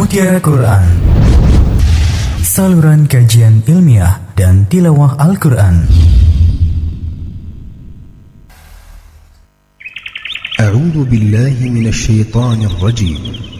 Mutiara Quran, saluran kajian ilmiah dan tilawah Al-Quran. A'udzu billahi minasy syaithanir rajim.